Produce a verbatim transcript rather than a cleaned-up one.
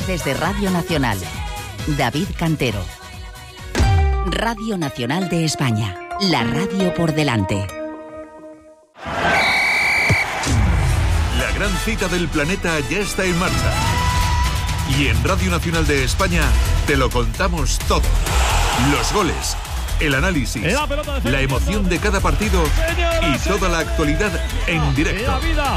Desde Radio Nacional, David Cantero. Radio Nacional de España, la radio por delante. La gran cita del planeta ya está en marcha. Y en Radio Nacional de España te lo contamos todo. Los goles, el análisis, la emoción de cada partido y toda la actualidad en directo.